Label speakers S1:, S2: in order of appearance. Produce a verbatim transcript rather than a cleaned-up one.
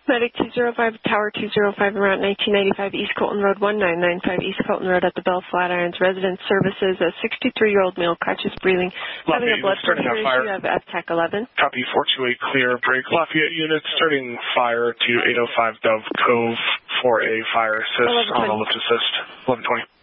S1: Medic two zero five, Tower two zero five, around nineteen ninety-five East Colton Road, one nine nine five East Colton Road at the Bell Flatirons Residence Services. A sixty-three-year-old male, conscious breathing, having a blood pressure issue. You have F TAC eleven.
S2: Copy four two eight, clear. Break Lafayette unit, starting fire to eight oh five Dove Cove for a fire assist on a lift assist. eleven twenty.